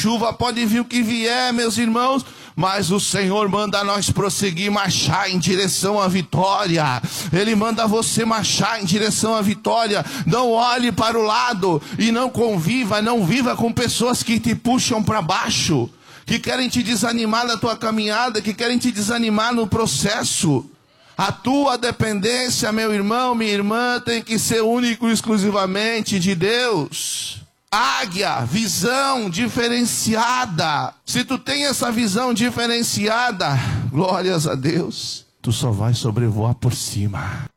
chuva, pode vir o que vier, meus irmãos, mas o Senhor manda nós prosseguir, marchar em direção à vitória. Ele manda você marchar em direção à vitória. Não olhe para o lado e não viva com pessoas que te puxam para baixo, que querem te desanimar na tua caminhada, que querem te desanimar no processo. A tua dependência, meu irmão, minha irmã, tem que ser único e exclusivamente de Deus. Águia, visão diferenciada. Se tu tem essa visão diferenciada, glórias a Deus, tu só vai sobrevoar por cima.